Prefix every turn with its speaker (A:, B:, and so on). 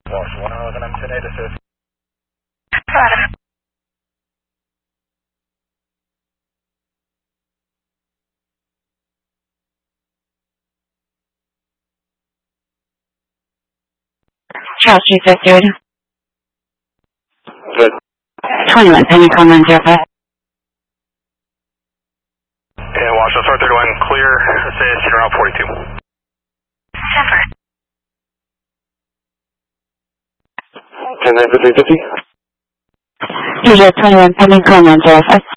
A: Washington 111, I'm 10 assist.
B: Charles Street, 50.
C: Good.
B: 21, pending call 905.
C: And Washington Star 31, clear, assist, you're around 42.
B: September.
C: 10 9 50 50.
B: Usual 21, pending call 905.